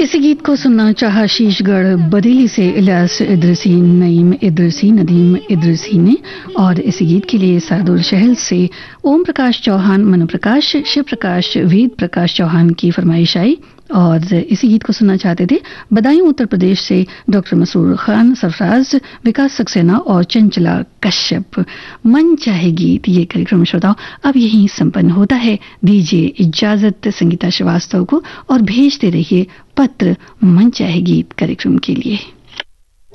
इसी गीत को सुनना चाहा शीशगढ़ बरेली से इलियास इदरसी, नईम इदरसी, नदीम इदरसी ने। और इसी गीत के लिए सरदुल शहर से ओम प्रकाश चौहान, मनु प्रकाश, शिव प्रकाश, वेद प्रकाश चौहान की फरमाइश आई। और इसी गीत को सुनना चाहते थे बदायूं उत्तर प्रदेश से डॉक्टर मसूर खान, सरफराज, विकास सक्सेना और चंचला कश्यप। मन चाहे गीत ये कार्यक्रम श्रोताओं अब यहीं संपन्न होता है। दीजिए इजाजत संगीता श्रीवास्तव को और भेजते रहिए पत्र मन चाहे गीत कार्यक्रम के लिए।